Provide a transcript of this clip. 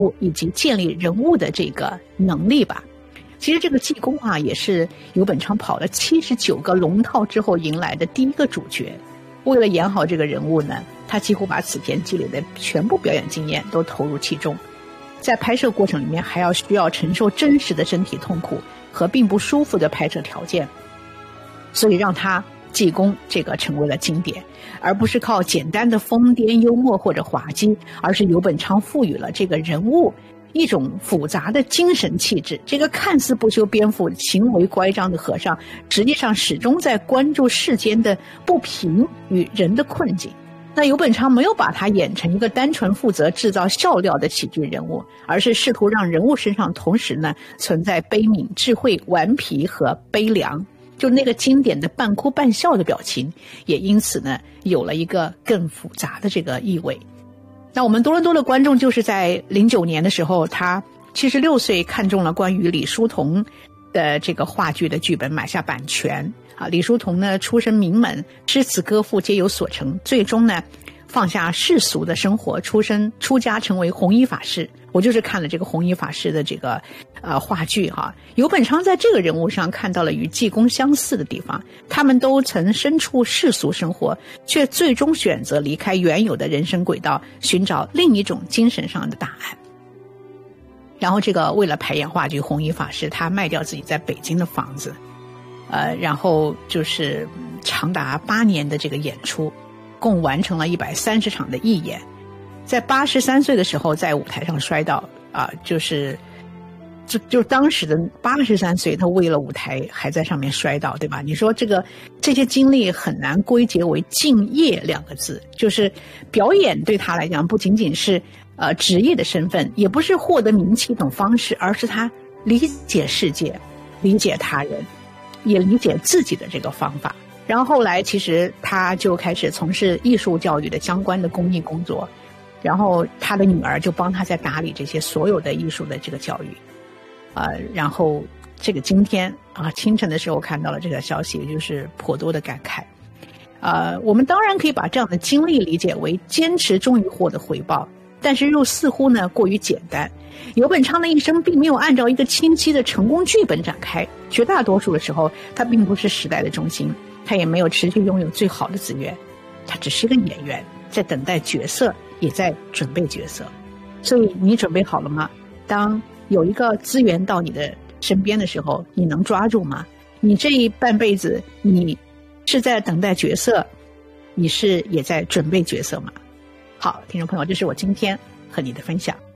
以及建立人物的这个能力吧。其实这个济公啊，也是游本昌跑了79个龙套之后迎来的第一个主角。为了演好这个人物呢，他几乎把此前积累的全部表演经验都投入其中。在拍摄过程里面，还需要承受真实的身体痛苦和并不舒服的拍摄条件，所以让他济公这个成为了经典，而不是靠简单的疯癫幽默或者滑稽，而是游本昌赋予了这个人物一种复杂的精神气质。这个看似不修边幅、行为乖张的和尚，实际上始终在关注世间的不平与人的困境。那游本昌没有把他演成一个单纯负责制造笑料的喜剧人物，而是试图让人物身上同时呢存在悲悯、智慧、顽皮和悲凉。就那个经典的半哭半笑的表情，也因此呢有了一个更复杂的这个意味。那我们多伦多的观众就是在09年的时候，他76岁看中了关于李叔同的这个话剧的剧本，买下版权啊。李叔同呢出身名门，诗词歌赋皆有所成，最终呢放下世俗的生活，出家成为弘一法师。我就是看了这个弘一法师的这个话剧哈。游本昌在这个人物上看到了与济公相似的地方，他们都曾身处世俗生活，却最终选择离开原有的人生轨道，寻找另一种精神上的答案。然后这个为了排演话剧弘一法师，他卖掉自己在北京的房子，然后就是长达8年的这个演出，共完成了130场的义演。在83岁的时候在舞台上摔倒啊，就是当时的83岁，他为了舞台还在上面摔倒，对吧？你说这些经历很难归结为敬业2个字，就是表演对他来讲不仅仅是职业的身份，也不是获得名气等方式，而是他理解世界、理解他人，也理解自己的这个方法。然后后来其实他就开始从事艺术教育的相关的公益工作，然后他的女儿就帮他在打理这些所有的艺术的这个教育。然后这个今天清晨的时候看到了这个消息，就是颇多的感慨。我们当然可以把这样的经历理解为坚持终于获得回报，但是又似乎呢过于简单。游本昌的一生并没有按照一个清晰的成功剧本展开，绝大多数的时候他并不是时代的中心，他也没有持续拥有最好的资源，他只是一个演员，在等待角色，也在准备角色。所以你准备好了吗？当有一个资源到你的身边的时候，你能抓住吗？你这半辈子你是在等待角色，你是也在准备角色吗？好，听众朋友，这是我今天和你的分享。